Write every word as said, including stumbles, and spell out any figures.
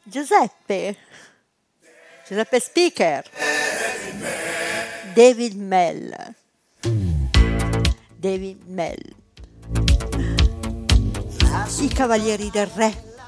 Giuseppe. Giuseppe Speaker. David Mell. David Mell. I Cavalieri del Re.